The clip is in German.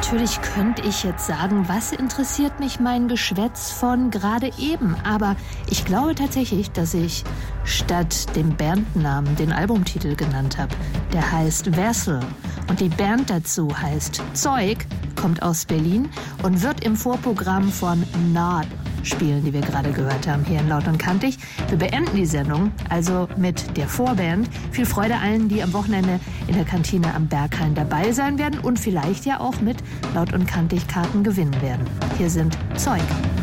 Natürlich könnte ich jetzt sagen, was interessiert mich mein Geschwätz von gerade eben? Aber ich glaube tatsächlich, dass ich statt dem Bandnamen den Albumtitel genannt habe. Der heißt Vessel. Und die Band dazu heißt Zeug, kommt aus Berlin und wird im Vorprogramm von Nod spielen, die wir gerade gehört haben, hier in Laut und Kantig. Wir beenden die Sendung also mit der Vorband. Viel Freude allen, die am Wochenende in der Kantine am Berghain dabei sein werden und vielleicht ja auch mit Laut und Kantig Karten gewinnen werden. Hier sind Zeug.